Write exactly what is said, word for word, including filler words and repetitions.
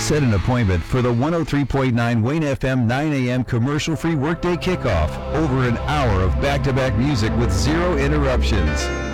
set an appointment for the one oh three point nine Wayne F M nine a.m. commercial-free workday kickoff. Over an hour of back-to-back music with zero interruptions.